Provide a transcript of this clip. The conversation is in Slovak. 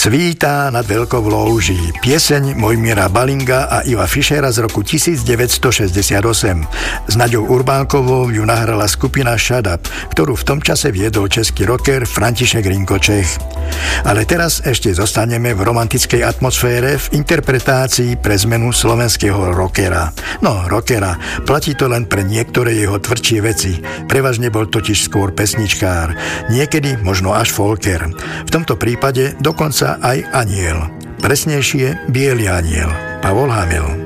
Svítá nad Veľkou Louží. Pieseň Mojmíra Balinga a Iva Fischera z roku 1968. S Naďou Urbánkovou ju nahrala skupina Shut Up, ktorú v tom čase viedol český rocker František Rinkočech. Ale teraz ešte zostaneme v romantickej atmosfére v interpretácii pre zmenu slovenského rockera. No, rockera, platí to len pre niektoré jeho tvrdšie veci. Prevažne bol totiž skôr pesničkár, niekedy možno až folker. V tomto prípade dokonca aj aniel. Presnejšie biely aniel. Pavol Hamel.